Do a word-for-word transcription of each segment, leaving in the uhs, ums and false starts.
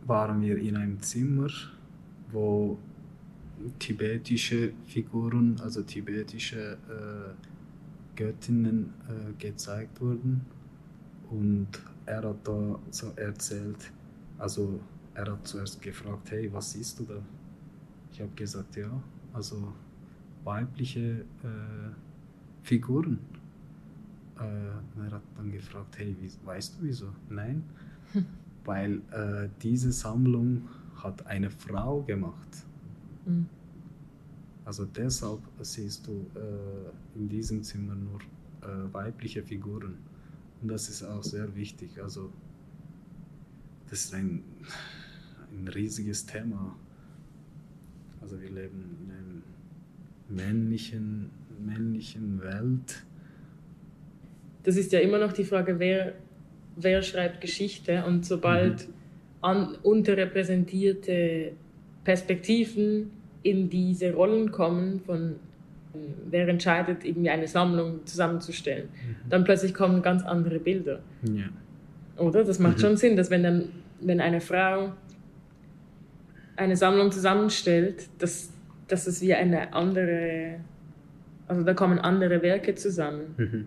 waren wir in einem Zimmer, wo tibetische Figuren, also tibetische äh, Göttinnen äh, gezeigt wurden. Und er hat da so erzählt, also er hat zuerst gefragt, hey, was siehst du da? Ich habe gesagt, ja, also weibliche äh, Figuren. Äh, er hat dann gefragt, hey, wie, weißt du wieso? Nein, weil äh, diese Sammlung hat eine Frau gemacht. Mhm. Also deshalb siehst du äh, in diesem Zimmer nur äh, weibliche Figuren. Und das ist auch sehr wichtig. Also das ist ein, ein riesiges Thema. Also wir leben in einer männlichen, männlichen Welt. Das ist ja immer noch die Frage, wer, wer schreibt Geschichte, und sobald mhm. an, unterrepräsentierte Perspektiven in diese Rollen kommen, von wer entscheidet, irgendwie eine Sammlung zusammenzustellen, mhm. dann plötzlich kommen ganz andere Bilder. Ja. Oder? Das macht mhm. schon Sinn, dass wenn, dann, wenn eine Frau eine Sammlung zusammenstellt, dass, dass es wie eine andere, also da kommen andere Werke zusammen. Mhm.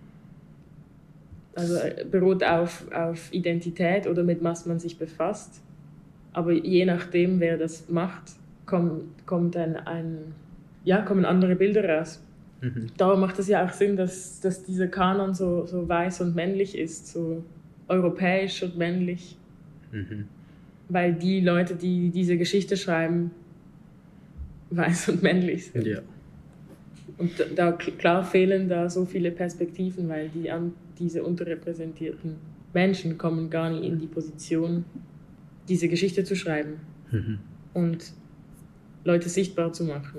Also beruht auf, auf Identität oder mit was man sich befasst. Aber je nachdem, wer das macht, kommt, kommt ein, ein, ja, kommen andere Bilder raus. Mhm. Darum macht es ja auch Sinn, dass, dass dieser Kanon so, so weiß und männlich ist, so europäisch und männlich. Mhm. Weil die Leute, die diese Geschichte schreiben, weiß und männlich sind. Ja. Und da, klar fehlen da so viele Perspektiven, weil die an diese unterrepräsentierten Menschen kommen gar nicht in die Position, diese Geschichte zu schreiben mhm. und Leute sichtbar zu machen.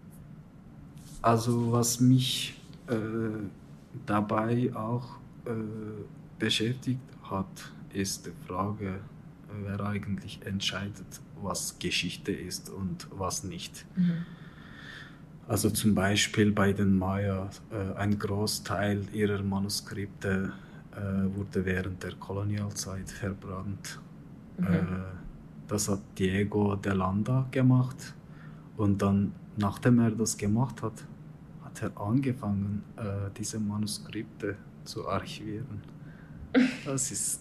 Also was mich äh, dabei auch äh, beschäftigt hat, ist die Frage, wer eigentlich entscheidet, was Geschichte ist und was nicht. Mhm. Also zum Beispiel bei den Maya, äh, ein Großteil ihrer Manuskripte äh, wurde während der Kolonialzeit verbrannt. Mhm. Äh, das hat Diego de Landa gemacht, und dann, nachdem er das gemacht hat, hat er angefangen, äh, diese Manuskripte zu archivieren. Das ist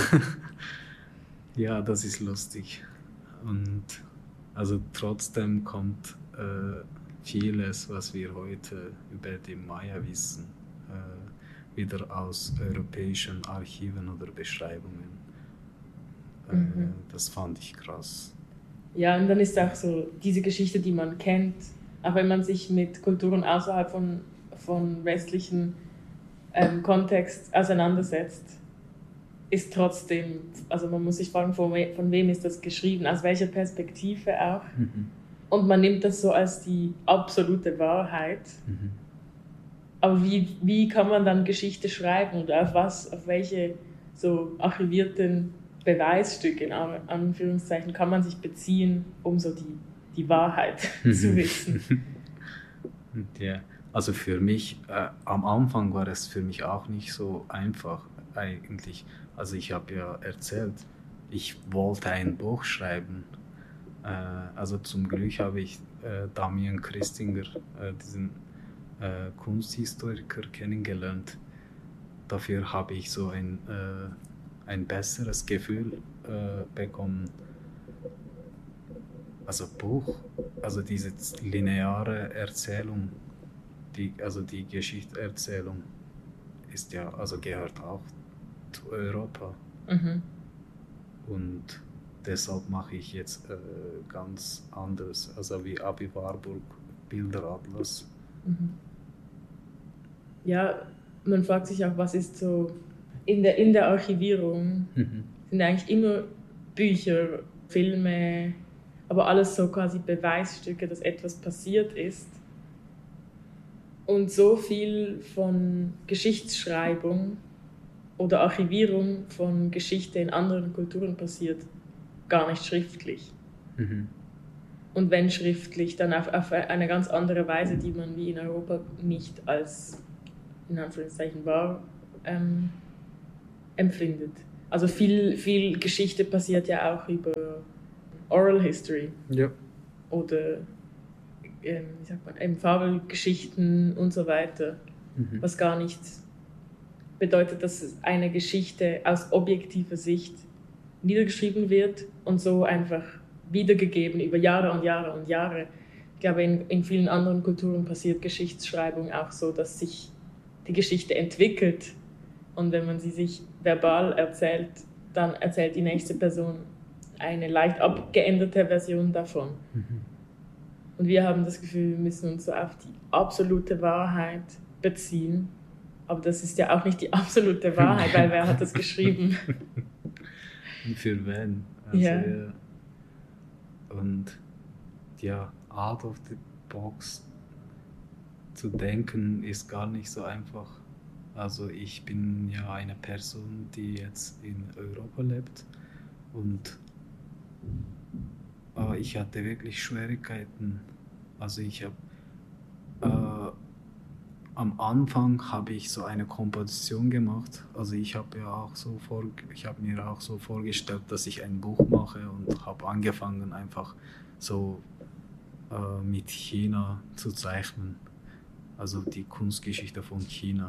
ja, das ist lustig. Und also trotzdem kommt äh, vieles, was wir heute über die Maya wissen, äh, wieder aus europäischen Archiven oder Beschreibungen. Äh, Mhm. Das fand ich krass. Ja, und dann ist auch so diese Geschichte, die man kennt, auch wenn man sich mit Kulturen außerhalb von, von westlichen ähm, Kontext auseinandersetzt, ist trotzdem, also man muss sich fragen, von, we- von wem ist das geschrieben, aus welcher Perspektive auch. Mhm. Und man nimmt das so als die absolute Wahrheit. Mhm. Aber wie, wie kann man dann Geschichte schreiben und auf was, auf welche so archivierten Beweisstücke in Anführungszeichen kann man sich beziehen, um so die, die Wahrheit zu wissen? Ja, also für mich, äh, am Anfang war es für mich auch nicht so einfach eigentlich. Also ich habe ja erzählt, ich wollte ein Buch schreiben. Äh, also zum Glück habe ich äh, Damian Christinger, äh, diesen äh, Kunsthistoriker, kennengelernt. Dafür habe ich so ein, äh, ein besseres Gefühl äh, bekommen. Also Buch, also diese lineare Erzählung, die, also die Geschichtserzählung ist ja, also gehört auch zu Europa. Mhm. Und deshalb mache ich jetzt äh, ganz anders, also wie Abi Warburg, Bilderatlas. Mhm. Ja, man fragt sich auch, was ist so in der, in der Archivierung, Mhm. sind eigentlich immer Bücher, Filme, aber alles so quasi Beweisstücke, dass etwas passiert ist. Und so viel von Geschichtsschreibung oder Archivierung von Geschichte in anderen Kulturen passiert gar nicht schriftlich. Mhm. Und wenn schriftlich, dann auf, auf eine ganz andere Weise, die man wie in Europa nicht als, in Anführungszeichen, wahr ähm, empfindet. Also viel, viel Geschichte passiert ja auch über Oral History. Ja. Oder ähm, wie sagt man, eben Fabelgeschichten und so weiter. Mhm. Was gar nicht bedeutet, dass eine Geschichte aus objektiver Sicht niedergeschrieben wird und so einfach wiedergegeben über Jahre und Jahre und Jahre. Ich glaube, in, in vielen anderen Kulturen passiert Geschichtsschreibung auch so, dass sich die Geschichte entwickelt und wenn man sie sich verbal erzählt, dann erzählt die nächste Person eine leicht abgeänderte Version davon. Mhm. Und wir haben das Gefühl, wir müssen uns so auf die absolute Wahrheit beziehen. Aber das ist ja auch nicht die absolute Wahrheit, weil wer hat das geschrieben? Und für wen? Also, ja. Ja. Und ja, out of the box zu denken ist gar nicht so einfach. Also ich bin ja eine Person, die jetzt in Europa lebt und äh, ich hatte wirklich Schwierigkeiten. Also ich habe äh, am Anfang habe ich so eine Komposition gemacht. Also ich habe ja auch so vor, ich habe mir auch so vorgestellt, dass ich ein Buch mache und habe angefangen einfach so äh, mit China zu zeichnen. Also die Kunstgeschichte von China.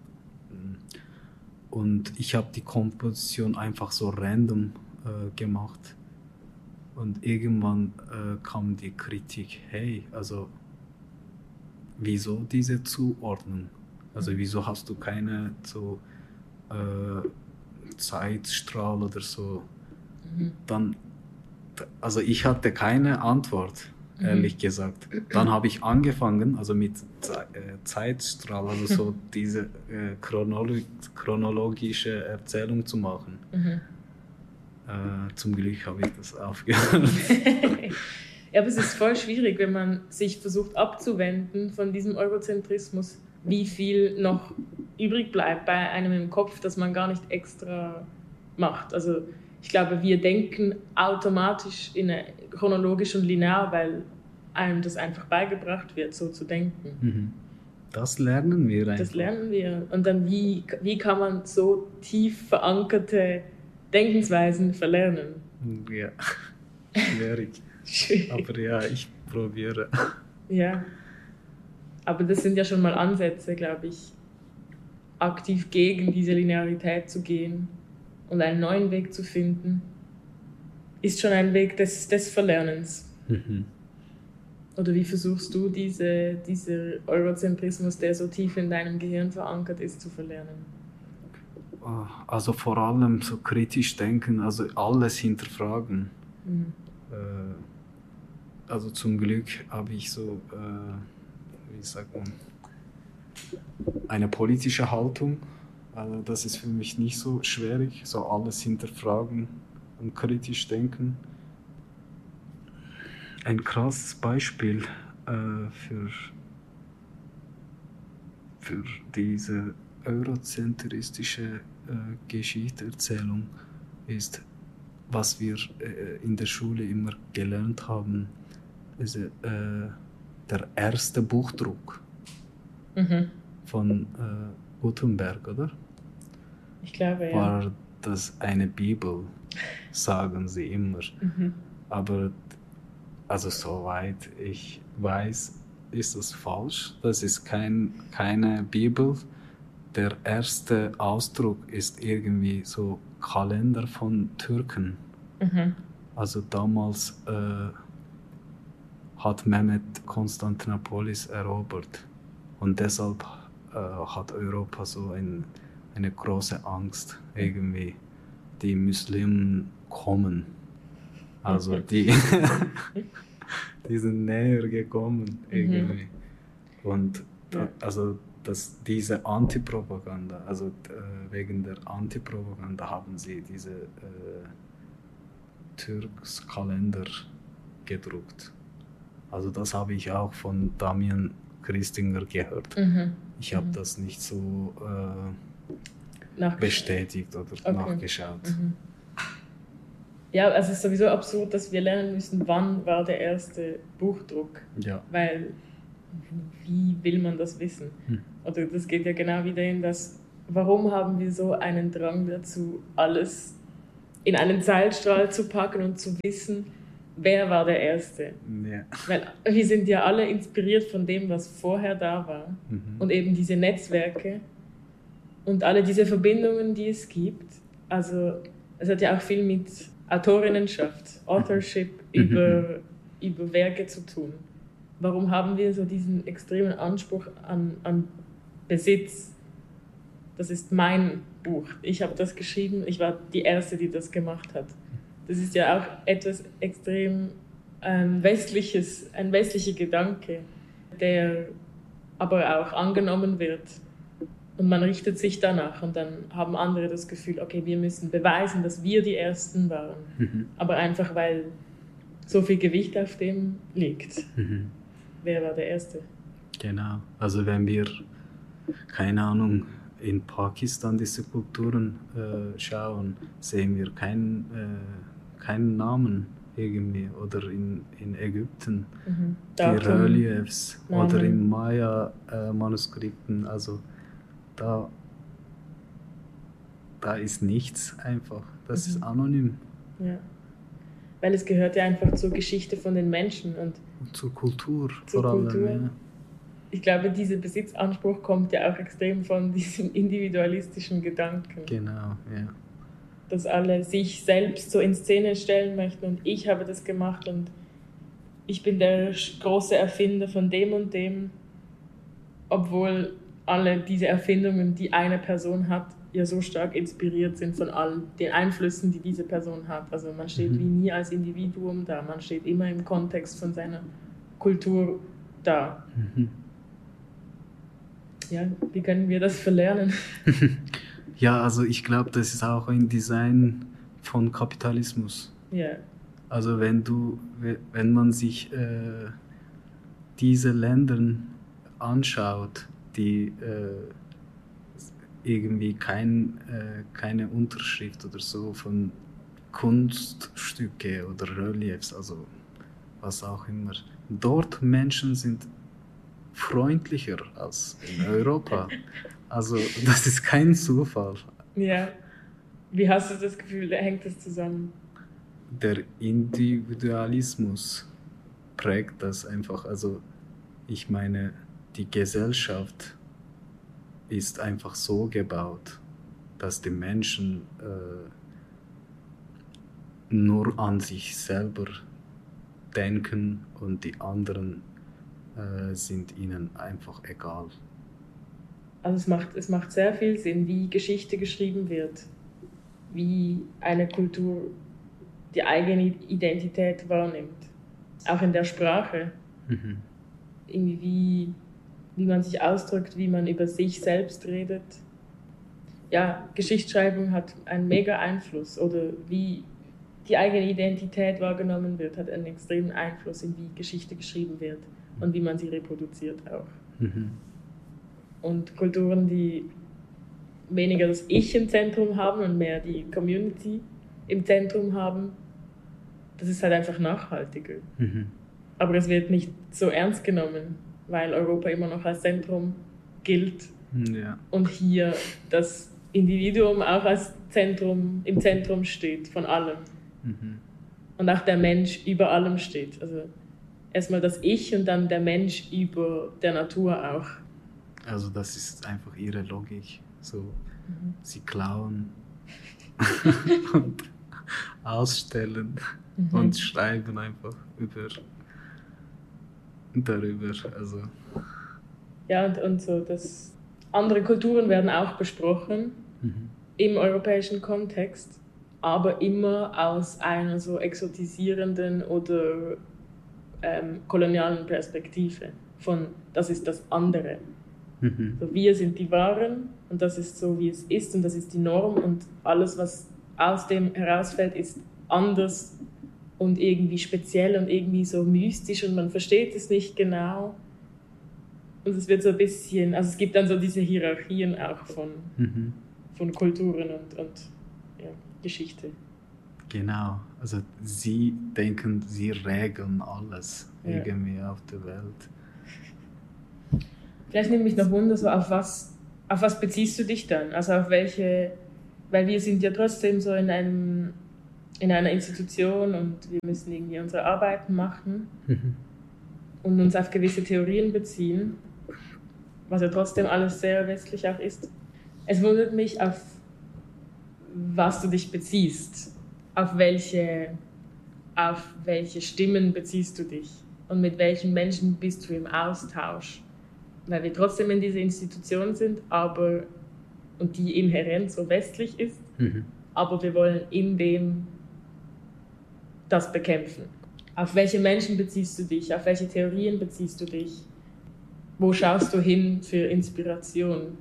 Und ich habe die Komposition einfach so random äh, gemacht. Und irgendwann äh, kam die Kritik, hey, also wieso diese Zuordnung? Also wieso hast du keine so äh, Zeitstrahl oder so? Mhm. Dann, also ich hatte keine Antwort, mhm. ehrlich gesagt. Dann habe ich angefangen, also mit Ze- äh, Zeitstrahl, also so diese äh, chronolo- chronologische Erzählung zu machen. Mhm. Äh, zum Glück habe ich das aufgehört. Ja, aber es ist voll schwierig, wenn man sich versucht abzuwenden von diesem Eurozentrismus, wie viel noch übrig bleibt bei einem im Kopf, das man gar nicht extra macht. Also ich glaube, wir denken automatisch in eine, chronologisch und linear, weil einem das einfach beigebracht wird, so zu denken. Das lernen wir einfach. Das lernen wir. Und dann, wie, wie kann man so tief verankerte Denkensweisen verlernen? Ja, schwierig. Schwierig. Aber ja, ich probiere. Ja, aber das sind ja schon mal Ansätze, glaube ich, aktiv gegen diese Linearität zu gehen und einen neuen Weg zu finden, ist schon ein Weg des, des Verlernens. Mhm. Oder wie versuchst du, diese, diese Eurozentrismus, der so tief in deinem Gehirn verankert ist, zu verlernen? Also vor allem so kritisch denken, also alles hinterfragen. Mhm. Äh, Also zum Glück habe ich so, äh, wie sagt man, eine politische Haltung. Also das ist für mich nicht so schwierig, so alles hinterfragen und kritisch denken. Ein krasses Beispiel äh, für, für diese eurozentristische äh, Geschichtenerzählung ist, was wir äh, in der Schule immer gelernt haben. Also, äh, der erste Buchdruck mhm. von äh, Gutenberg, oder? Ich glaube, ja. War das eine Bibel, sagen sie immer. Mhm. Aber also soweit ich weiß, ist das falsch. Das ist kein, keine Bibel. Der erste Ausdruck ist irgendwie so Kalender von Türken. Mhm. Also damals äh, hat Mehmed Konstantinopolis erobert und deshalb äh, hat Europa so ein, eine große Angst, irgendwie die Muslimen kommen. Also die, die sind näher gekommen irgendwie. Mhm. Und da, also das, diese Antipropaganda, also äh, wegen der Antipropaganda haben sie diese äh, Türks Kalender gedruckt. Also das habe ich auch von Damian Christinger gehört. Mhm. Ich habe mhm. das nicht so äh, bestätigt oder okay. nachgeschaut. Mhm. Ja, also es ist sowieso absurd, dass wir lernen müssen, wann war der erste Buchdruck. Ja. Weil, wie will man das wissen? Hm. Oder das geht ja genau wieder in das, warum haben wir so einen Drang dazu, alles in einen Zeitstrahl zu packen und zu wissen, wer war der Erste? Ja. Weil wir sind ja alle inspiriert von dem, was vorher da war. Mhm. Und eben diese Netzwerke und alle diese Verbindungen, die es gibt. Also es hat ja auch viel mit Autorinnenschaft, Authorship über, über Werke zu tun. Warum haben wir so diesen extremen Anspruch an, an Besitz? Das ist mein Buch. Ich habe das geschrieben, ich war die Erste, die das gemacht hat. Das ist ja auch etwas extrem ähm, Westliches, ein westlicher Gedanke, der aber auch angenommen wird. Und man richtet sich danach und dann haben andere das Gefühl, okay, wir müssen beweisen, dass wir die Ersten waren. Mhm. Aber einfach, weil so viel Gewicht auf dem liegt. Mhm. Wer war der Erste? Genau. Also wenn wir, keine Ahnung, in Pakistan diese Kulturen äh, schauen, sehen wir keinen äh, keinen Namen irgendwie. Oder in, in Ägypten, Mhm. die Datum, Reliefs Namen. oder in Maya-Manuskripten. Also da, da ist nichts einfach. Das Mhm. ist anonym. Ja. Weil es gehört ja einfach zur Geschichte von den Menschen. Und Und zur Kultur Zur vor allem. Kultur. Ja. ich glaube, dieser Besitzanspruch kommt ja auch extrem von diesem individualistischen Gedanken. Genau, ja. Dass alle sich selbst so in Szene stellen möchten und ich habe das gemacht und ich bin der große Erfinder von dem und dem, obwohl alle diese Erfindungen, die eine Person hat, ja so stark inspiriert sind von all den Einflüssen, die diese Person hat. Also man steht Mhm. wie nie als Individuum da, man steht immer im Kontext von seiner Kultur da. Mhm. Ja, wie können wir das verlernen? Ja, also ich glaube, das ist auch ein Design von Kapitalismus. Ja, Also wenn du, wenn man sich äh, diese Länder anschaut, die äh, irgendwie kein, äh, keine Unterschrift oder so von Kunststücke oder Reliefs, also was auch immer. Dort Menschen sind freundlicher als in Europa. Also das ist kein Zufall. ja. Wie hast du das Gefühl, hängt das zusammen? Der Individualismus prägt das einfach. Also ich meine, die Gesellschaft ist einfach so gebaut, dass die Menschen äh, nur an sich selber denken und die anderen äh, sind ihnen einfach egal. Also es macht, es macht sehr viel Sinn, wie Geschichte geschrieben wird, wie eine Kultur die eigene Identität wahrnimmt. Auch in der Sprache. Mhm. Irgendwie wie, wie man sich ausdrückt, wie man über sich selbst redet. Ja, Geschichtsschreibung hat einen mega Einfluss. Oder wie die eigene Identität wahrgenommen wird, hat einen extremen Einfluss in wie Geschichte geschrieben wird und wie man sie reproduziert auch. Mhm. Und Kulturen, die weniger das Ich im Zentrum haben und mehr die Community im Zentrum haben, das ist halt einfach nachhaltiger. Mhm. Aber es wird nicht so ernst genommen, weil Europa immer noch als Zentrum gilt Ja. und hier das Individuum auch als Zentrum, im Zentrum steht von allem. Mhm. Und auch der Mensch über allem steht. Also erstmal das Ich und dann der Mensch über der Natur auch. Also das ist einfach ihre Logik. So, Mhm. sie klauen und ausstellen Mhm. und schreiben einfach über darüber. Also Ja, und, und so, dass andere Kulturen werden auch besprochen mhm. im europäischen Kontext, aber immer aus einer so exotisierenden oder ähm, kolonialen Perspektive von, das ist das andere. Mhm. So, wir sind die Wahren und das ist so, wie es ist und das ist die Norm und alles, was aus dem herausfällt, ist anders und irgendwie speziell und irgendwie so mystisch und man versteht es nicht genau. Und es wird so ein bisschen, also es gibt dann so diese Hierarchien auch von, Mhm. von Kulturen und, und ja, Geschichte. Genau, also sie denken, sie regeln alles Ja. irgendwie auf der Welt. Vielleicht nimmt mich noch Wunder, so auf was auf was beziehst du dich dann? Also auf welche, weil wir sind ja trotzdem so in einem, in einer Institution und wir müssen irgendwie unsere Arbeiten machen Mhm. und uns auf gewisse Theorien beziehen, was ja trotzdem alles sehr westlich auch ist. Es wundert mich, auf was du dich beziehst, auf welche, auf welche Stimmen beziehst du dich und mit welchen Menschen bist du im Austausch. Weil wir trotzdem in dieser Institution sind, aber, und die inhärent so westlich ist, Mhm. aber wir wollen in dem das bekämpfen. Auf welche Menschen beziehst du dich? Auf welche Theorien beziehst du dich? Wo schaust du hin für Inspiration?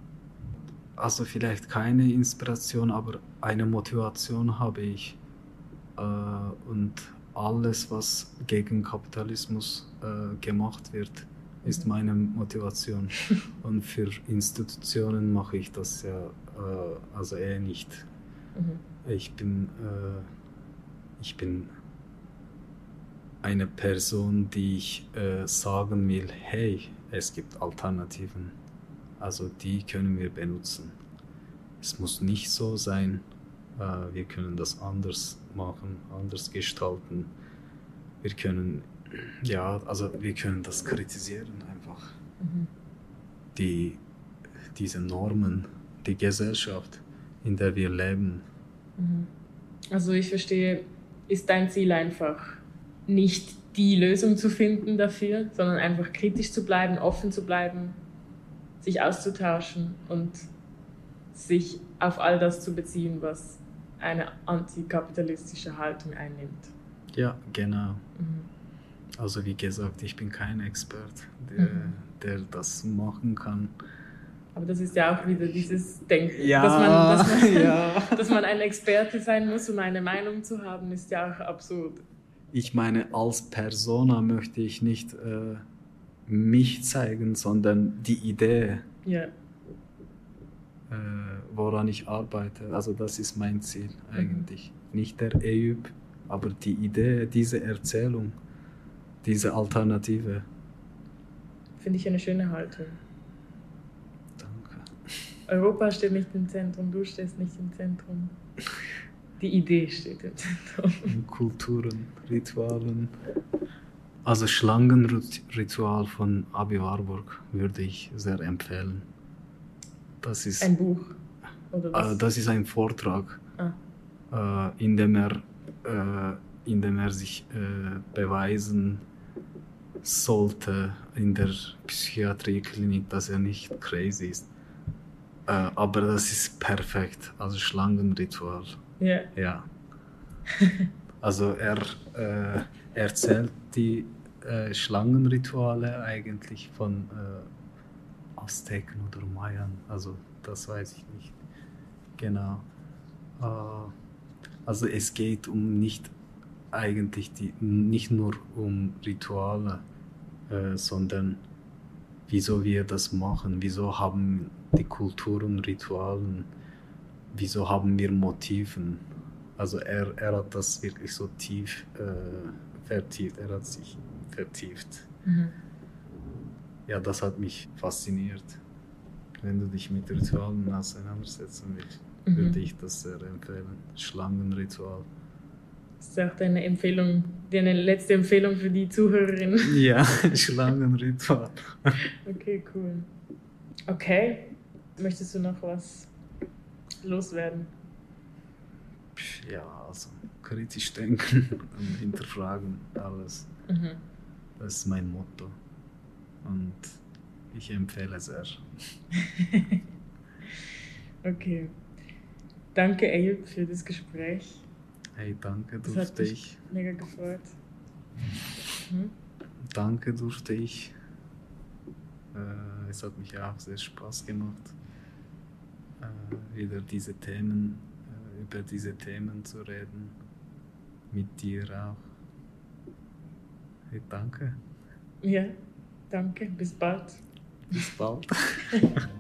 Also vielleicht keine Inspiration, aber eine Motivation habe ich. Äh, und alles, was gegen Kapitalismus äh, gemacht wird, ist meine Motivation. Und für Institutionen mache ich das ja äh, also eher nicht. Mhm. Ich bin, äh, ich bin eine Person, die ich äh, sagen will, hey, es gibt Alternativen. Also die können wir benutzen. Es muss nicht so sein, äh, wir können das anders machen, anders gestalten. Wir können, ja, also wir können das kritisieren einfach. Mhm. Die, diese Normen, die Gesellschaft, in der wir leben. Mhm. Also ich verstehe, ist dein Ziel einfach nicht die Lösung zu finden dafür, sondern einfach kritisch zu bleiben, offen zu bleiben, sich auszutauschen und sich auf all das zu beziehen, was eine antikapitalistische Haltung einnimmt. Ja, genau. Mhm. Also wie gesagt, ich bin kein Experte, der, Mhm. der das machen kann. Aber das ist ja auch wieder dieses Denken, Ja, dass, man, dass, man, ja. dass man ein Experte sein muss, um eine Meinung zu haben, ist ja auch absurd. Ich meine, als Persona möchte ich nicht äh, mich zeigen, sondern die Idee, Ja. äh, woran ich arbeite. Also das ist mein Ziel eigentlich. Mhm. Nicht der Eyüp, aber die Idee, diese Erzählung, diese Alternative. Finde ich eine schöne Haltung. Danke. Europa steht nicht im Zentrum, du stehst nicht im Zentrum. Die Idee steht im Zentrum. Und Kulturen, Ritualen. Also Schlangenritual von Abi Warburg würde ich sehr empfehlen. Das ist ein Buch? Oder was? Äh, das ist ein Vortrag, ah. äh, in dem er, äh, in dem er sich äh, beweisen sollte in der Psychiatrieklinik, dass er nicht crazy ist. Äh, aber das ist perfekt, also Schlangenritual. Yeah. Ja. Also er äh, erzählt die äh, Schlangenrituale eigentlich von äh, Azteken oder Mayern, also das weiß ich nicht genau. Äh, also es geht um nicht eigentlich die, nicht nur um Rituale, äh, sondern wieso wir das machen, wieso haben die Kulturen Ritualen, wieso haben wir Motiven. Also er, er hat das wirklich so tief äh, vertieft, er hat sich vertieft. Mhm. Ja, das hat mich fasziniert. Wenn du dich mit Ritualen auseinandersetzen willst, mhm. würde ich das sehr empfehlen. Schlangenritual. Das ist auch deine Empfehlung, deine letzte Empfehlung für die Zuhörerin. Ja, Schlangenritual. Okay, cool. Okay, möchtest du noch was loswerden? Ja, also kritisch denken und hinterfragen alles. Mhm. Das ist mein Motto. Und ich empfehle sehr. Okay. Danke, Eyüp, für das Gespräch. Hey, danke, das durfte hat mich ich. Mega gefreut. Hm? Danke, durfte ich. Äh, es hat mich auch sehr Spaß gemacht, äh, wieder diese Themen, äh, über diese Themen zu reden. Mit dir auch. Hey, danke. Ja, danke. Bis bald. Bis bald.